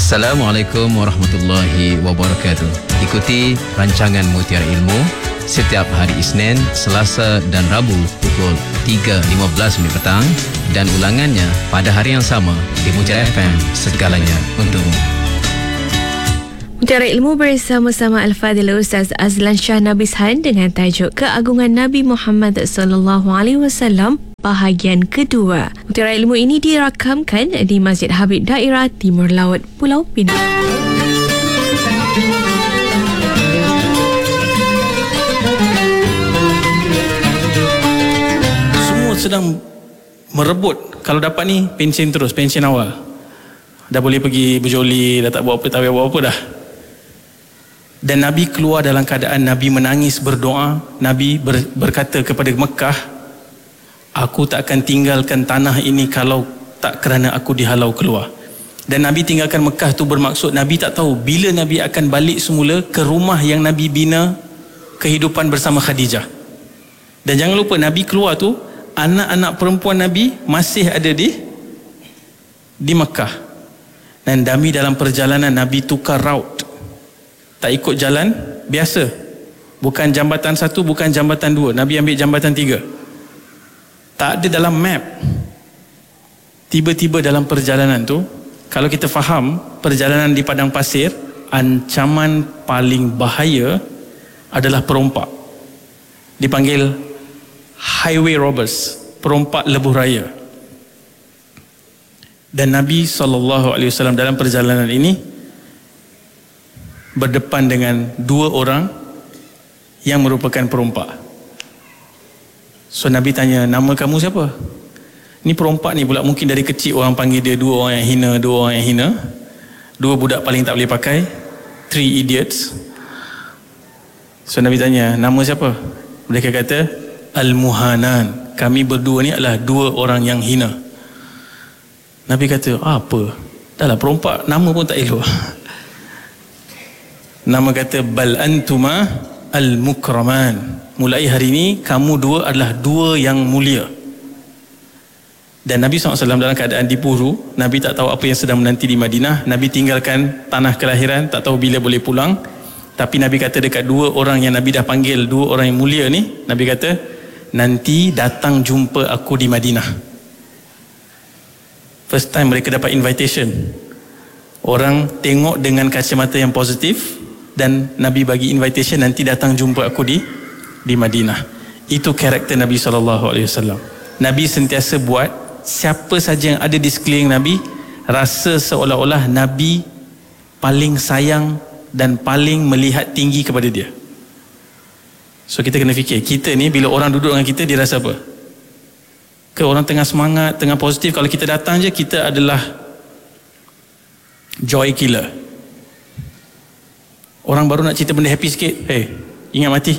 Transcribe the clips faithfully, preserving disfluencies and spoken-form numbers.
Assalamualaikum warahmatullahi wabarakatuh. Ikuti rancangan Mutiara Ilmu setiap hari Isnin, Selasa dan Rabu pukul tiga lima belas minit petang dan ulangannya pada hari yang sama di Mutiara F M, segalanya untukmu. Mutiara Ilmu bersama-sama Al-Fadhil Ustaz Azlan Shah Nabishan dengan tajuk Keagungan Nabi Muhammad sallallahu alaihi wasallam bahagian kedua. Mutiara Ilmu ini dirakamkan di Masjid Habib Daerah Timur Laut, Pulau Pinang. Semua sedang merebut. Kalau dapat ni, pension terus, pension awal. Dah boleh pergi berjoli, dah tak buat apa, tak buat apa dah. Dan Nabi keluar dalam keadaan Nabi menangis berdoa. Nabi ber, berkata kepada Mekah, aku tak akan tinggalkan tanah ini kalau tak kerana aku dihalau keluar. Dan Nabi tinggalkan Mekah tu bermaksud Nabi tak tahu bila Nabi akan balik semula ke rumah yang Nabi bina kehidupan bersama Khadijah. Dan jangan lupa Nabi keluar tu, anak-anak perempuan Nabi masih ada di di Mekah. Dan Nabi dalam perjalanan Nabi tukar route. Tak ikut jalan biasa. Bukan jambatan satu, bukan jambatan dua. Nabi ambil jambatan tiga. Tak ada dalam map. Tiba-tiba dalam perjalanan tu, kalau kita faham perjalanan di padang pasir, ancaman paling bahaya adalah perompak. Dipanggil highway robbers, perompak lebuh raya. Dan Nabi sallallahu alaihi wasallam dalam perjalanan ini berdepan dengan dua orang yang merupakan perompak. So Nabi tanya, nama kamu siapa? Ni perompak ni pula, mungkin dari kecil orang panggil dia dua orang yang hina, dua orang yang hina, dua budak paling tak boleh pakai, three idiots. So Nabi tanya, nama siapa? Mereka kata, Al-Muhanan. Kami berdua ni adalah dua orang yang hina. Nabi kata, apa? Dah lah perompak, nama pun tak elok. Nama kata, Bal antuma al-mukraman. Mulai hari ini kamu dua adalah dua yang mulia. Dan Nabi sallallahu alaihi wasallam dalam keadaan diburu. Nabi tak tahu apa yang sedang menanti di Madinah. Nabi tinggalkan tanah kelahiran, tak tahu bila boleh pulang. Tapi Nabi kata dekat dua orang yang Nabi dah panggil, dua orang yang mulia ni, Nabi kata, nanti datang jumpa aku di Madinah. First time mereka dapat invitation. Orang tengok dengan kacamata yang positif. Dan Nabi bagi invitation, nanti datang jumpa aku di di Madinah. Itu karakter Nabi sallallahu alaihi wasallam. Nabi sentiasa buat siapa saja yang ada di sekeliling Nabi rasa seolah-olah Nabi paling sayang dan paling melihat tinggi kepada dia. So kita kena fikir, kita ni bila orang duduk dengan kita, dia rasa apa? Ke orang tengah semangat, tengah positif, kalau kita datang je, kita adalah joy killer. Orang baru nak cerita benda happy sikit, hey, ingat mati,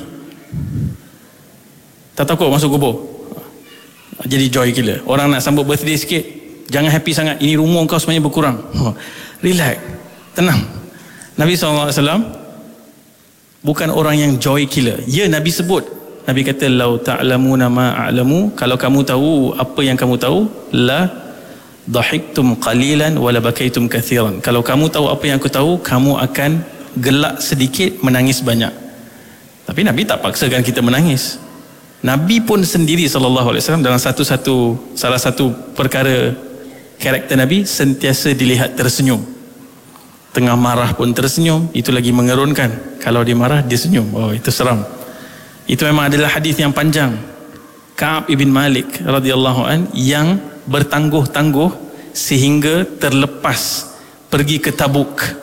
tak takut masuk kubur, jadi joy killer. Orang nak sambut birthday sikit, jangan happy sangat, ini rumor kau sebenarnya berkurang. Relax, tenang. Nabi sallallahu alaihi wasallam bukan orang yang joy killer. Ya, Nabi sebut, Nabi kata, lau ta'lamuna ma a'lamu, kalau kamu tahu apa yang kamu tahu, la dhahiktum qalilan wa la bakaitum kathiran. Kalau kamu tahu apa yang aku tahu, kamu akan gelak sedikit, menangis banyak. Tapi Nabi tak paksakan kita menangis. Nabi pun sendiri sallallahu alaihi wasallam dalam satu-satu salah satu perkara karakter Nabi, sentiasa dilihat tersenyum. Tengah marah pun tersenyum, itu lagi mengerunkan. Kalau dia marah, dia senyum. Oh, itu seram. Itu memang adalah hadis yang panjang. Ka'ab ibn Malik radhiyallahu an yang bertangguh-tangguh sehingga terlepas pergi ke Tabuk.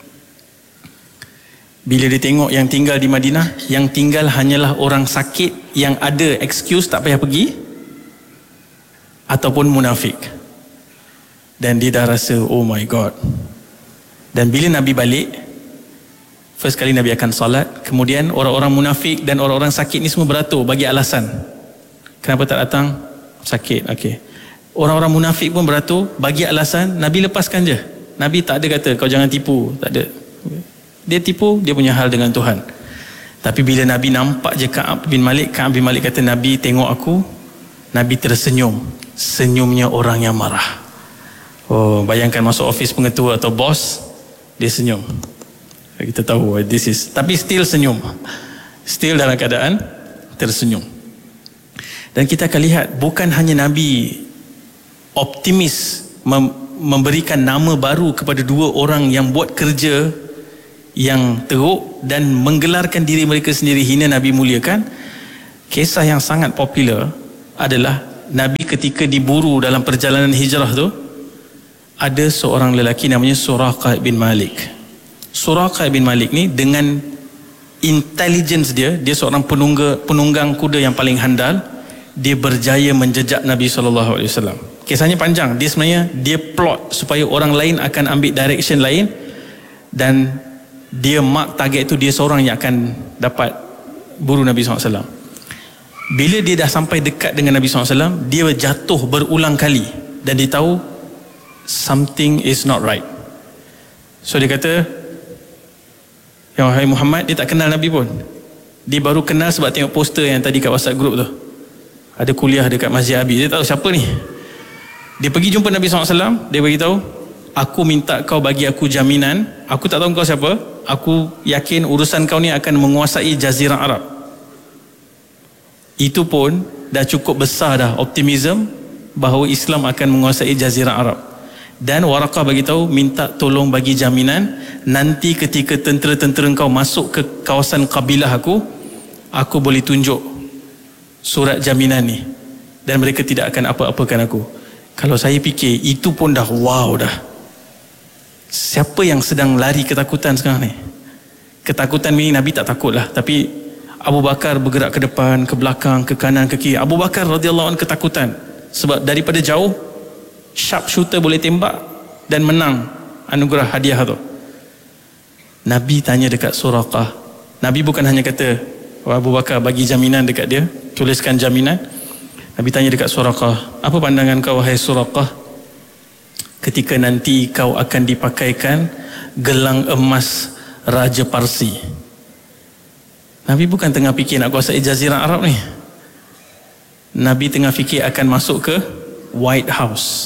Bila dia tengok yang tinggal di Madinah, yang tinggal hanyalah orang sakit yang ada excuse tak payah pergi, ataupun munafik. Dan dia dah rasa, oh my God. Dan bila Nabi balik, first kali Nabi akan solat, kemudian orang-orang munafik dan orang-orang sakit ni semua beratur bagi alasan. Kenapa tak datang? Sakit, okey. Orang-orang munafik pun beratur bagi alasan, Nabi lepaskan je. Nabi tak ada kata, kau jangan tipu, tak ada. Dia tipu, dia punya hal dengan Tuhan. Tapi bila Nabi nampak je Ka'ab bin Malik, Ka'ab bin Malik kata, Nabi tengok aku, Nabi tersenyum. Senyumnya orang yang marah. Oh, bayangkan masuk office pengetua atau bos, dia senyum. Kita tahu this is, tapi still senyum, still dalam keadaan tersenyum. Dan kita akan lihat bukan hanya Nabi optimis mem- memberikan nama baru kepada dua orang yang buat kerja yang teruk dan menggelarkan diri mereka sendiri hina Nabi muliakan. Kisah yang sangat popular adalah Nabi ketika diburu dalam perjalanan hijrah tu, ada seorang lelaki namanya Suraqah bin Malik. Suraqah bin Malik ni dengan intelligence dia, dia seorang penunggang, penunggang kuda yang paling handal, dia berjaya menjejak Nabi sallallahu alaihi wasallam. Kisahnya panjang. Dia sebenarnya dia plot supaya orang lain akan ambil direction lain, dan dia mark target tu dia seorang yang akan dapat buru Nabi sallallahu alaihi wasallam. Bila dia dah sampai dekat dengan Nabi sallallahu alaihi wasallam, dia jatuh berulang kali dan dia tahu something is not right. So dia kata, ya wahai Muhammad, dia tak kenal Nabi pun. Dia baru kenal sebab tengok poster yang tadi kat WhatsApp group tu. Ada kuliah dekat Masjid Abi. Dia tahu siapa ni. Dia pergi jumpa Nabi sallallahu alaihi wasallam. Dia beritahu, aku minta kau bagi aku jaminan. Aku tak tahu kau siapa. Aku yakin urusan kau ni akan menguasai Jazirah Arab. Itu pun dah cukup besar dah optimism bahawa Islam akan menguasai Jazirah Arab. Dan Waraqah bagi tahu, minta tolong bagi jaminan nanti ketika tentera-tentera kau masuk ke kawasan kabilah aku, aku boleh tunjuk surat jaminan ni dan mereka tidak akan apa-apakan aku. Kalau saya fikir itu pun dah wow dah. Siapa yang sedang lari ketakutan sekarang ni? Ketakutan ni Nabi tak takut lah, tapi Abu Bakar bergerak ke depan, ke belakang, ke kanan, ke kiri. Abu Bakar radhiyallahu anhu ketakutan sebab daripada jauh sharpshooter boleh tembak dan menang anugerah hadiah tu. Nabi tanya dekat Suraqah. Nabi bukan hanya kata, oh, Abu Bakar bagi jaminan dekat dia, tuliskan jaminan. Nabi tanya dekat Suraqah, apa pandangan kau wahai Suraqah ketika nanti kau akan dipakaikan gelang emas Raja Parsi? Nabi bukan tengah fikir nak kuasai Jazirah Arab ni. Nabi tengah fikir akan masuk ke White House.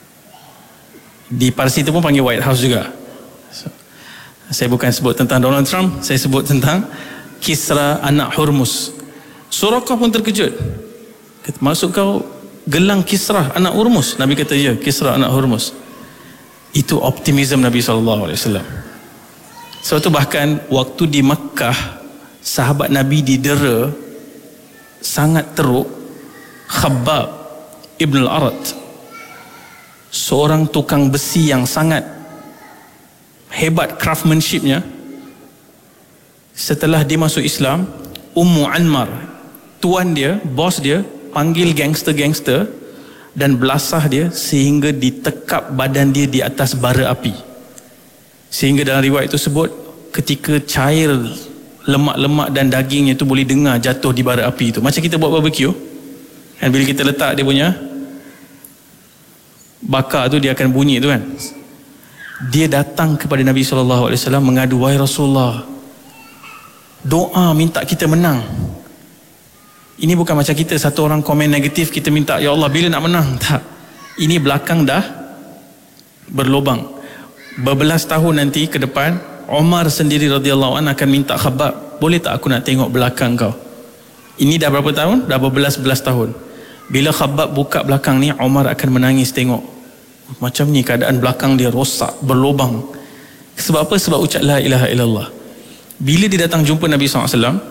Di Parsi tu pun panggil White House juga. So, saya bukan sebut tentang Donald Trump, saya sebut tentang Kisra anak Hormuz. Suraqah pun terkejut. Kata, maksud kau gelang Kisra anak Hormuz? Nabi kata, ya, Kisra anak Hormuz. Itu optimism Nabi sallallahu alaihi wasallam. Sebab tu bahkan waktu di Makkah, sahabat Nabi didera sangat teruk. Khabbab Ibn al-Arat, seorang tukang besi yang sangat hebat craftsmanshipnya, setelah dia masuk Islam, Ummu Anmar, tuan dia, bos dia, panggil gangster-gangster dan belasah dia sehingga ditekap badan dia di atas bara api. Sehingga dalam riwayat itu sebut, ketika cair lemak-lemak dan dagingnya itu boleh dengar jatuh di bara api itu. Macam kita buat barbecue, dan bila kita letak dia punya bakar tu, dia akan bunyi tu kan. Dia datang kepada Nabi sallallahu alaihi wasallam mengadu, wahai Rasulullah, doa minta kita menang. Ini bukan macam kita, satu orang komen negatif kita minta, ya Allah bila nak menang. Tak, ini belakang dah berlubang. Berbelas tahun nanti ke depan, Umar sendiri radhiyallahu anhu akan minta Khabbab, boleh tak aku nak tengok belakang kau? Ini dah berapa tahun? Dah berbelas-belas tahun. Bila Khabbab buka belakang ni, Umar akan menangis tengok. Macam ni keadaan belakang dia, rosak, berlubang. Sebab apa? Sebab ucap la ilaha illallah. Bila dia datang jumpa Nabi sallallahu alaihi wasallam,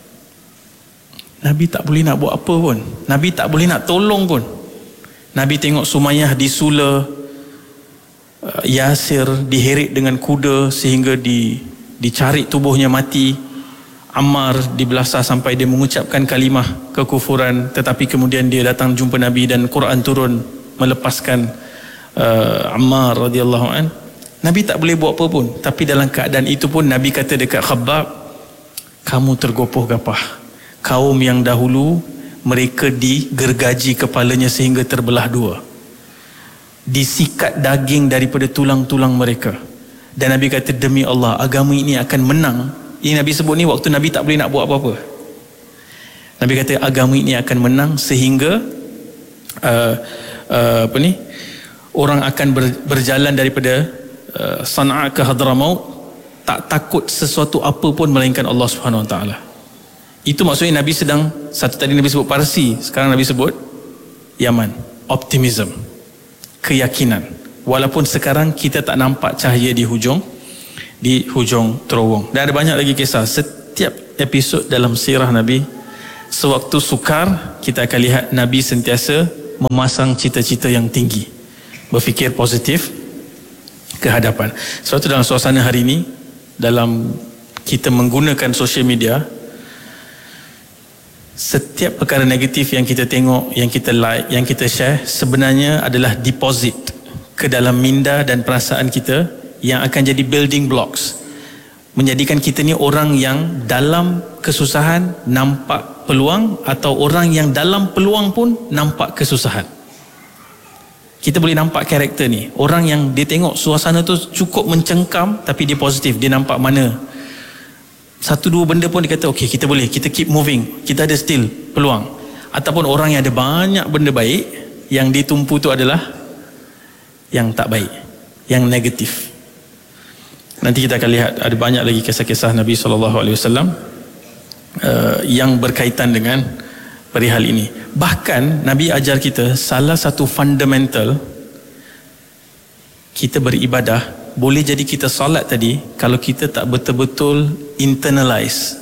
Nabi tak boleh nak buat apa pun. Nabi tak boleh nak tolong pun. Nabi tengok Sumayyah disula, Yasir diheret dengan kuda sehingga di, dicarik tubuhnya mati. Ammar dibelasah sampai dia mengucapkan kalimah kekufuran, tetapi kemudian dia datang jumpa Nabi dan Quran turun melepaskan uh, Ammar radhiyallahu an. Nabi tak boleh buat apa pun, tapi dalam keadaan itu pun Nabi kata dekat Khabbab, kamu tergopoh gapah. Kaum yang dahulu mereka digergaji kepalanya sehingga terbelah dua, disikat daging daripada tulang-tulang mereka. Dan Nabi kata, demi Allah, agama ini akan menang. Ini Nabi sebut ni waktu Nabi tak boleh nak buat apa-apa. Nabi kata agama ini akan menang sehingga uh, uh, apa ni, orang akan ber, berjalan daripada uh, Sana'a ke Hadramaut, tak takut sesuatu apa pun melainkan Allah Subhanahu Wa Taala. Itu maksudnya Nabi sedang, satu tadi Nabi sebut Parsi, sekarang Nabi sebut Yaman. Optimism, keyakinan. Walaupun sekarang kita tak nampak cahaya di hujung di hujung terowong. Dan ada banyak lagi kisah. Setiap episod dalam sirah Nabi, sewaktu sukar, kita akan lihat Nabi sentiasa memasang cita-cita yang tinggi, berfikir positif ke hadapan. Sebab itu dalam suasana hari ini, dalam kita menggunakan social media, setiap perkara negatif yang kita tengok, yang kita like, yang kita share, sebenarnya adalah deposit ke dalam minda dan perasaan kita yang akan jadi building blocks, menjadikan kita ni orang yang dalam kesusahan nampak peluang, atau orang yang dalam peluang pun nampak kesusahan. Kita boleh nampak karakter ni, orang yang dia tengok suasana tu cukup mencengkam tapi dia positif, dia nampak mana satu dua benda pun dia kata okey, kita boleh, kita keep moving, kita ada still peluang. Ataupun orang yang ada banyak benda baik, yang ditumpu tu adalah yang tak baik, yang negatif. Nanti kita akan lihat ada banyak lagi kisah-kisah Nabi sallallahu alaihi wasallam uh, yang berkaitan dengan perihal ini. Bahkan Nabi ajar kita salah satu fundamental kita beribadah, boleh jadi kita solat tadi, kalau kita tak betul-betul internalize,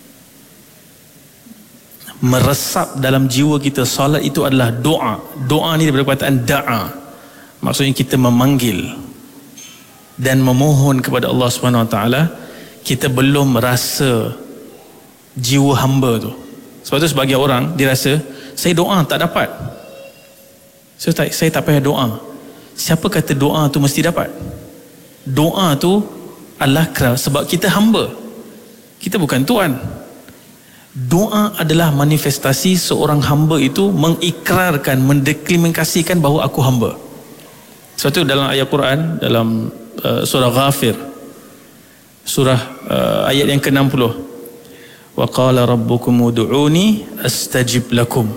meresap dalam jiwa kita, solat itu adalah doa. Doa ni daripada perkataan da'a, maksudnya kita memanggil dan memohon kepada Allah Subhanahu Wa Taala. Kita belum rasa jiwa hamba tu. Sebab tu sebagai orang dia rasa, saya doa tak dapat, saya tak, saya tak payah doa. Siapa kata doa tu mesti dapat? Doa tu adalah sebab kita hamba, kita bukan tuan. Doa adalah manifestasi seorang hamba itu mengikrarkan, mendeklarasikan bahawa aku hamba. Sebab tu dalam ayat Quran, dalam Uh, surah Ghafir, surah uh, ayat yang ke enam puluh, wa qala rabbukum ud'uni astajib lakum,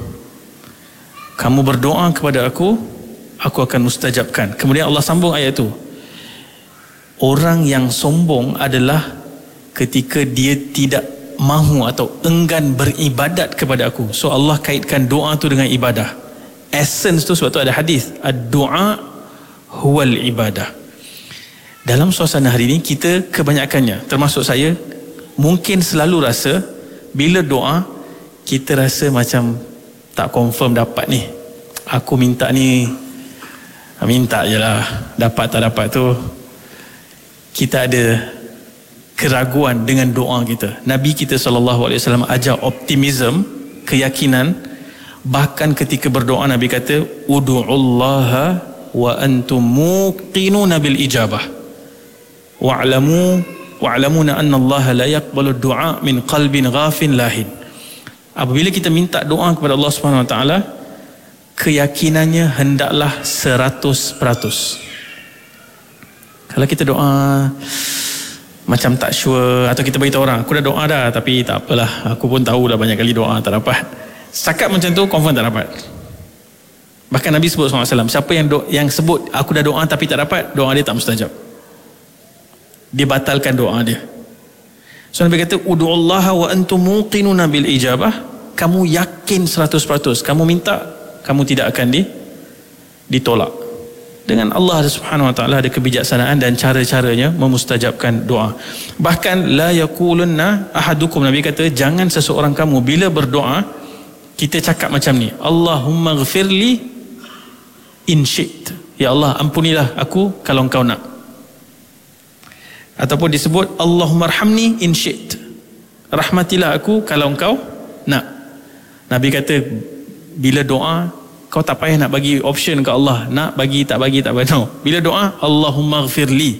kamu berdoa kepada aku, aku akan mustajabkan. Kemudian Allah sambung ayat itu, orang yang sombong adalah ketika dia tidak mahu atau enggan beribadat kepada aku. So Allah kaitkan doa tu dengan ibadah, essence tu. Sebab tu ada hadis, ad-du'a huwal ibadah. Dalam suasana hari ini, kita kebanyakannya, termasuk saya, mungkin selalu rasa bila doa, kita rasa macam tak confirm dapat ni. Aku minta ni, minta je lah, dapat tak dapat tu. Kita ada keraguan dengan doa kita. Nabi kita sallallahu alaihi wasallam ajar optimism, keyakinan. Bahkan ketika berdoa, Nabi kata, udu'ullaha wa antum muqinuna bil ijabah. Wa'lamu wa'lamuna anna Allah la yaqbalu du'a min qalbin ghafin lahin. Apabila kita minta doa kepada Allah Subhanahu Wa Taala, keyakinannya hendaklah seratus peratus. Kalau kita doa macam tak sure, atau kita beritahu orang, aku dah doa dah tapi tak apalah, aku pun tahu dah banyak kali doa tak dapat, setakat macam tu confirm tak dapat. Bahkan Nabi sebut sallallahu alaihi wasallam, siapa yang do, yang sebut aku dah doa tapi tak dapat, doa dia tak mustajab, dia batalkan doa dia. So Nabi kata, udu'ullaha wa antum muqinuna bil ijabah, kamu yakin seratus peratus, kamu minta, kamu tidak akan di, ditolak. Dengan Allah Subhanahu Wa Taala ada kebijaksanaan dan cara-caranya memustajabkan doa. Bahkan la yaqulunna ahadukum, Nabi kata jangan seseorang kamu bila berdoa kita cakap macam ni, Allahumma ghfirli in syi'ta, ya Allah ampunilah aku kalau engkau nak. Ataupun disebut Allahumma arhamni in syi'ta, rahmatilah aku kalau engkau nak. Nabi kata bila doa kau tak payah nak bagi option ke Allah, nak bagi tak bagi tak bagi. No. Bila doa Allahumma ghfirli,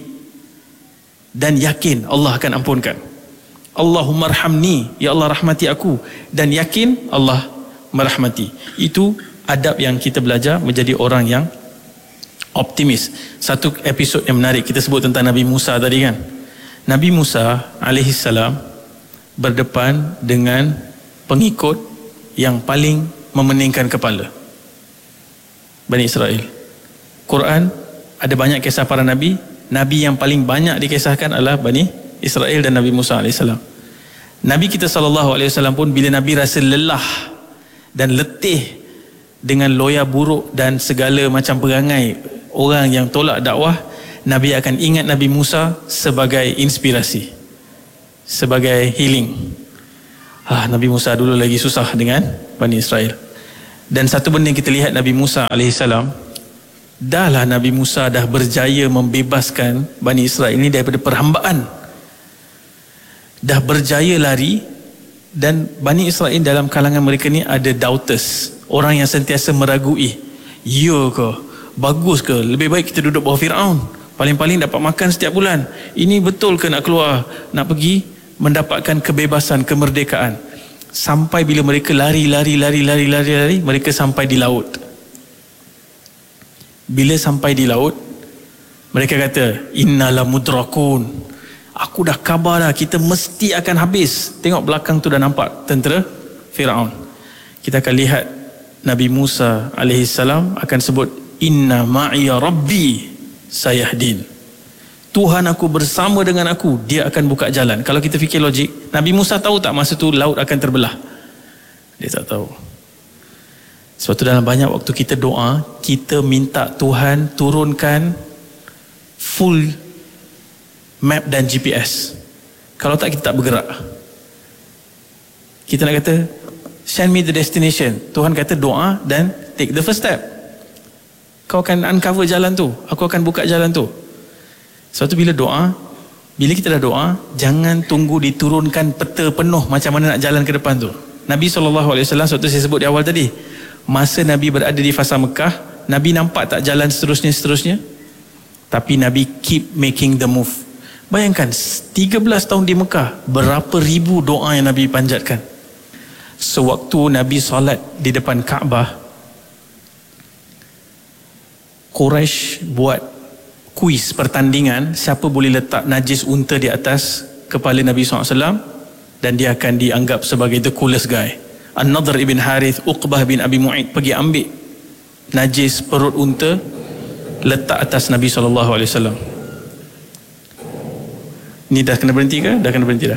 dan yakin Allah akan ampunkan. Allahumma arhamni, ya Allah rahmati aku, dan yakin Allah merahmati. Itu adab yang kita belajar menjadi orang yang optimis. Satu episod yang menarik kita sebut tentang Nabi Musa tadi kan. Nabi Musa alaihi salam berdepan dengan pengikut yang paling memeningkan kepala, Bani Israel. Quran ada banyak kisah para nabi. Nabi yang paling banyak dikisahkan adalah Bani Israel dan Nabi Musa alaihissalam. Nabi kita sallallahu alaihi wasallam pun bila Nabi rasa lelah dan letih dengan loya buruk dan segala macam perangai orang yang tolak dakwah, Nabi akan ingat Nabi Musa sebagai inspirasi, sebagai healing. Ah, Nabi Musa dulu lagi susah dengan Bani Israel. Dan satu benda yang kita lihat Nabi Musa alaihissalam, dahlah Nabi Musa dah berjaya membebaskan Bani Israel ini daripada perhambaan, dah berjaya lari. Dan Bani Israel dalam kalangan mereka ni ada doubters, orang yang sentiasa meragui, ya ke, bagus ke, lebih baik kita duduk bawah Fir'aun, paling-paling dapat makan setiap bulan, ini betul ke nak keluar, nak pergi mendapatkan kebebasan, kemerdekaan. Sampai bila mereka lari lari lari lari lari lari mereka sampai di laut. Bila sampai di laut, mereka kata, innala mudrakun, aku dah khabar dah, kita mesti akan habis. Tengok belakang tu dah nampak tentera Firaun. Kita akan lihat Nabi Musa alaihissalam akan sebut, inna ma'iya rabbi sayahdin, Tuhan aku bersama dengan aku, dia akan buka jalan. Kalau kita fikir logik, Nabi Musa tahu tak masa tu laut akan terbelah? Dia tak tahu. Sebab tu dalam banyak waktu kita doa, kita minta Tuhan turunkan full map dan G P S. Kalau tak, kita tak bergerak. Kita nak kata, send me the destination. Tuhan kata doa dan take the first step. Kau akan uncover jalan tu, aku akan buka jalan tu. Sebab tu bila doa, bila kita dah doa, jangan tunggu diturunkan peta penuh macam mana nak jalan ke depan tu. Nabi sallallahu alaihi wasallam, sebab tu saya sebut di awal tadi, masa Nabi berada di fasa Mekah, Nabi nampak tak jalan seterusnya-seterusnya? Tapi Nabi keep making the move. Bayangkan, tiga belas tahun di Mekah, berapa ribu doa yang Nabi panjatkan. Sewaktu Nabi solat di depan Kaabah, Quraisy buat kuis pertandingan siapa boleh letak najis unta di atas kepala Nabi sallallahu alaihi wasallam, dan dia akan dianggap sebagai the coolest guy. An-Nadhr ibn Harith, Uqbah bin Abi Mu'aid pergi ambil najis perut unta, letak atas Nabi sallallahu alaihi wasallam. Ni dah kena berhenti ke? Dah kena berhenti dah.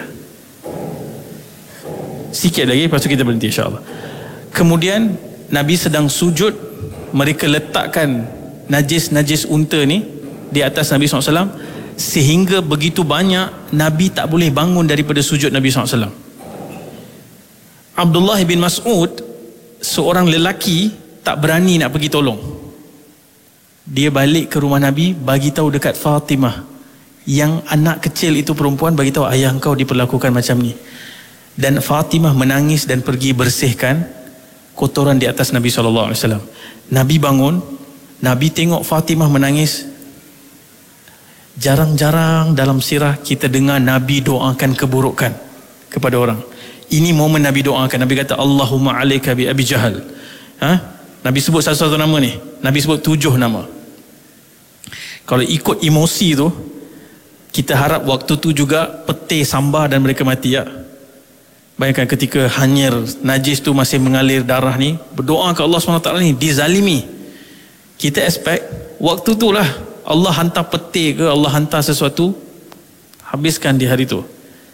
Sikit lagi, lepas tu kita berhenti insyaAllah. Kemudian Nabi sedang sujud, mereka letakkan najis-najis unta ni di atas Nabi sallallahu alaihi wasallam, sehingga begitu banyak Nabi tak boleh bangun daripada sujud Nabi sallallahu alaihi wasallam. Abdullah bin Mas'ud, seorang lelaki, tak berani nak pergi tolong. Dia balik ke rumah Nabi, bagi tahu dekat Fatimah, yang anak kecil itu perempuan, bagi tahu ayah engkau diperlakukan macam ni. Dan Fatimah menangis dan pergi bersihkan kotoran di atas Nabi sallallahu alaihi wasallam. Nabi bangun, Nabi tengok Fatimah menangis. Jarang-jarang dalam sirah kita dengar Nabi doakan keburukan kepada orang. Ini momen Nabi doakan. Nabi kata, Allahumma alaika bi Abi Jahal. Ha? Nabi sebut satu-satu nama ni. Nabi sebut tujuh nama. Kalau ikut emosi tu, kita harap waktu tu juga peti sambar dan mereka mati, ya. Bayangkan ketika hanyir najis tu masih mengalir darah ni, berdoa ke Allah subhanahu wa taala ni, dizalimi. Kita expect waktu tu lah Allah hantar peti ke, Allah hantar sesuatu, habiskan di hari tu.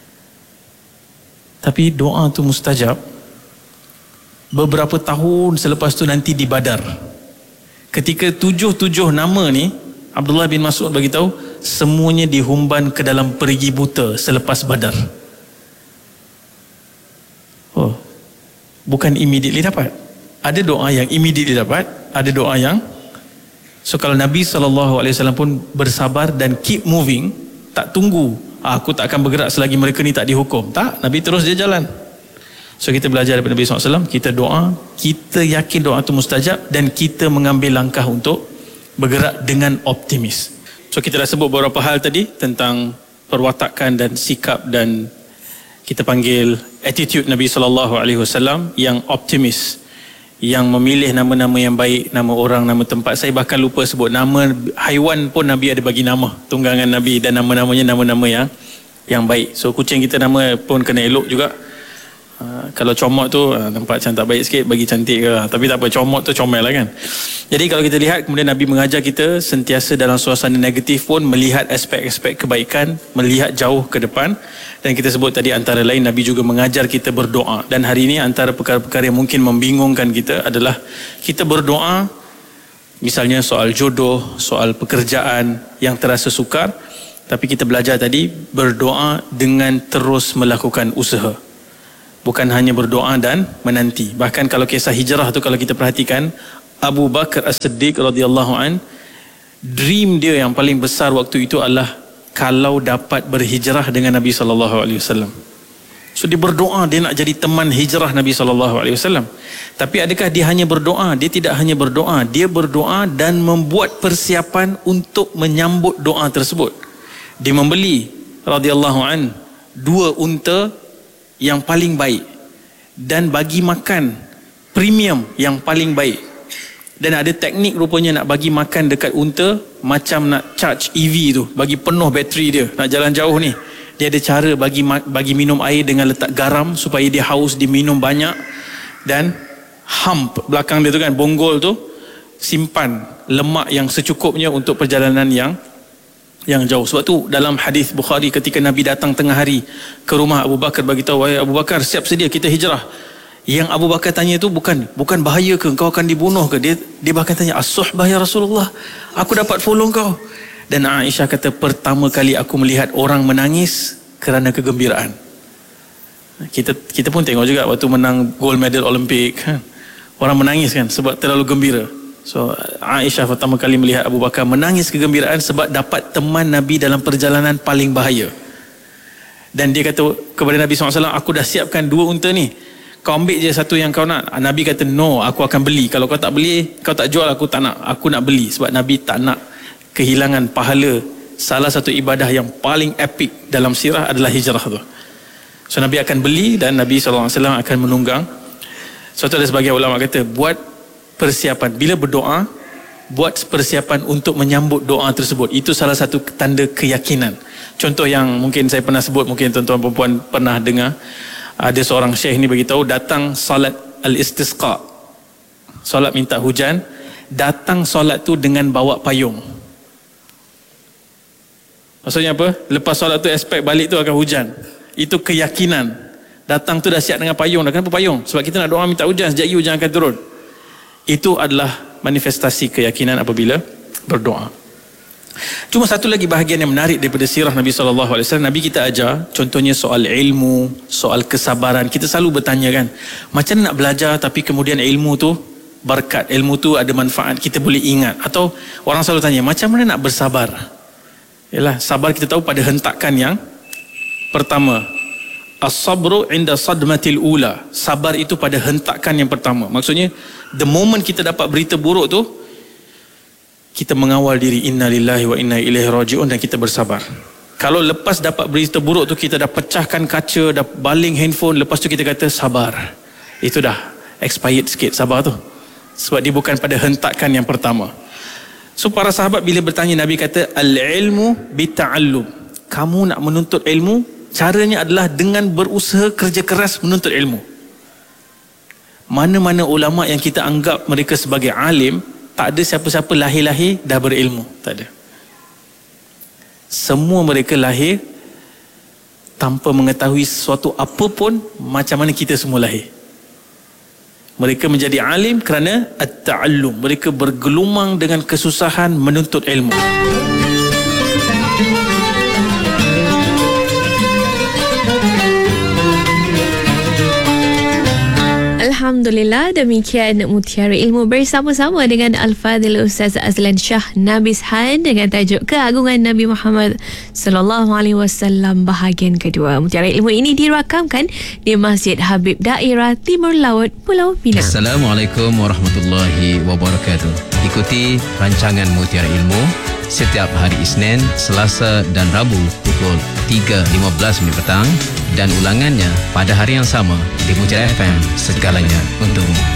Tapi doa tu mustajab. Beberapa tahun selepas tu nanti di Badar, ketika tujuh-tujuh nama ni, Abdullah bin Mas'ud bagi tahu, semuanya dihumban ke dalam perigi buta selepas Badar. Oh, bukan immediately dapat. Ada doa yang immediately dapat, ada doa yang, so kalau Nabi sallallahu alaihi wasallam pun bersabar dan keep moving, tak tunggu, ah, aku tak akan bergerak selagi mereka ni tak dihukum. Tak, Nabi terus dia jalan. So kita belajar daripada Nabi sallallahu alaihi wasallam, kita doa, kita yakin doa itu mustajab, dan kita mengambil langkah untuk bergerak dengan optimis. So kita dah sebut beberapa hal tadi tentang perwatakan dan sikap, dan kita panggil attitude Nabi sallallahu alaihi wasallam yang optimis, yang memilih nama-nama yang baik, nama orang, nama tempat. Saya bahkan lupa sebut nama haiwan pun Nabi ada bagi nama, tunggangan Nabi, dan nama-namanya nama-nama yang yang baik. So kucing kita nama pun kena elok juga. Uh, kalau comot tu uh, nampak macam tak baik sikit, bagi cantik ke, tapi tak apa, comot tu comel lah kan. Jadi kalau kita lihat, kemudian Nabi mengajar kita sentiasa dalam suasana negatif pun melihat aspek-aspek kebaikan, melihat jauh ke depan. Dan kita sebut tadi antara lain Nabi juga mengajar kita berdoa. Dan hari ini antara perkara-perkara yang mungkin membingungkan kita adalah kita berdoa, misalnya soal jodoh, soal pekerjaan yang terasa sukar, tapi kita belajar tadi berdoa dengan terus melakukan usaha. Bukan hanya berdoa dan menanti. Bahkan kalau kisah hijrah tu kalau kita perhatikan, Abu Bakar As-Siddiq radhiyallahu an, dream dia yang paling besar waktu itu adalah kalau dapat berhijrah dengan Nabi sallallahu alaihi wasallam. So dia berdoa dia nak jadi teman hijrah Nabi sallallahu alaihi wasallam. Tapi adakah dia hanya berdoa? Dia tidak hanya berdoa, dia berdoa dan membuat persiapan untuk menyambut doa tersebut. Dia membeli radhiyallahu an dua unta yang paling baik dan bagi makan premium yang paling baik. Dan ada teknik rupanya nak bagi makan dekat unta macam nak charge E V tu, bagi penuh bateri dia nak jalan jauh ni. Dia ada cara bagi bagi minum air dengan letak garam supaya dia haus, dia minum banyak. Dan hump belakang dia tu kan, bonggol tu, simpan lemak yang secukupnya untuk perjalanan yang yang jauh. Sebab tu dalam hadis Bukhari ketika Nabi datang tengah hari ke rumah Abu Bakar, bagi tahu, wahai Abu Bakar, siap sedia kita hijrah. Yang Abu Bakar tanya tu bukan bukan bahaya ke, kau akan dibunuh ke? Dia dia bahkan tanya, as-suhbah ya Rasulullah, aku dapat follow kau. Dan Aisyah kata, pertama kali aku melihat orang menangis kerana kegembiraan. Kita kita pun tengok juga waktu menang gold medal Olimpik, kan? Orang menangis kan sebab terlalu gembira. So Aisyah pertama kali melihat Abu Bakar menangis kegembiraan sebab dapat teman Nabi dalam perjalanan paling bahaya. Dan dia kata kepada Nabi sallallahu alaihi wasallam, aku dah siapkan dua unta ni, kau ambil je satu yang kau nak. Nabi kata, no, aku akan beli. Kalau kau tak beli, kau tak jual, aku tak nak. Aku nak beli. Sebab Nabi tak nak kehilangan pahala. Salah satu ibadah yang paling epic dalam sirah adalah hijrah tu. So Nabi akan beli dan Nabi sallallahu alaihi wasallam akan menunggang. So ada sebagian ulama kata, buat persiapan. Bila berdoa, buat persiapan untuk menyambut doa tersebut. Itu salah satu tanda keyakinan. Contoh yang mungkin saya pernah sebut, mungkin tuan-tuan perempuan pernah dengar. Ada seorang syekh ni beritahu, datang salat al-istisqa, salat minta hujan, datang salat tu dengan bawa payung. Maksudnya apa? Lepas salat tu expect balik tu akan hujan. Itu keyakinan. Datang tu dah siap dengan payung. Dah kenapa payung? Sebab kita nak doa minta hujan, sekejap lagi hujan akan turun. Itu adalah manifestasi keyakinan apabila berdoa. Cuma satu lagi bahagian yang menarik daripada sirah Nabi sallallahu alaihi wasallam, Nabi kita ajar contohnya soal ilmu, soal kesabaran. Kita selalu bertanya kan, macam mana nak belajar tapi kemudian ilmu tu berkat, ilmu tu ada manfaat, kita boleh ingat. Atau orang selalu tanya, macam mana nak bersabar? Yalah, sabar kita tahu pada hentakan yang pertama. As-sabru inda sadmatil ula. Sabar itu pada hentakan yang pertama. Maksudnya, the moment kita dapat berita buruk tu, kita mengawal diri, inna lillahi wa inna ilaihi raji'un, dan kita bersabar. Kalau lepas dapat berita buruk tu, kita dah pecahkan kaca, dah baling handphone, lepas tu kita kata sabar, itu dah expired sikit sabar tu. Sebab dia bukan pada hentakan yang pertama. So para sahabat bila bertanya, Nabi kata, al-ilmu bita'allum. Kamu nak menuntut ilmu, caranya adalah dengan berusaha kerja keras menuntut ilmu. Mana-mana ulama yang kita anggap mereka sebagai alim, tak ada siapa-siapa lahir-lahir dah berilmu. Tak ada. Semua mereka lahir tanpa mengetahui sesuatu apa pun, macam mana kita semua lahir. Mereka menjadi alim kerana at-ta'allum. Mereka bergelumang dengan kesusahan menuntut ilmu. Alhamdulillah, demikian Mutiara Ilmu bersama-sama dengan Al-Fadhil Ustaz Azlan Shah Nabishan dengan tajuk Keagungan Nabi Muhammad sallallahu alaihi wasallam bahagian kedua. Mutiara Ilmu ini dirakamkan di Masjid Habib Daerah Timur Laut, Pulau Pinang. Assalamualaikum warahmatullahi wabarakatuh. Ikuti rancangan Mutiara Ilmu setiap hari Isnin, Selasa dan Rabu pukul tiga lima belas minit petang dan ulangannya pada hari yang sama di Mutiara F M. Segalanya untukmu.